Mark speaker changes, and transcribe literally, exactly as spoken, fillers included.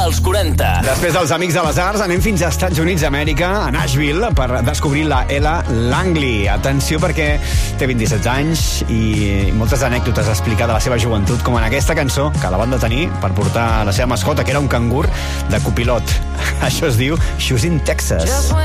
Speaker 1: als quaranta.
Speaker 2: Després dels Amics de les Arts, anem fins als Estats Units d'Amèrica, a Nashville, per descobrir la Ella Langley. Atenció, perquè té vint-i-set anys i moltes anècdotes a explicar de la seva joventut, com en aquesta cançó, que la van detenir per portar la seva mascota, que era un cangur, de copilot. Això es diu Shoes in Texas.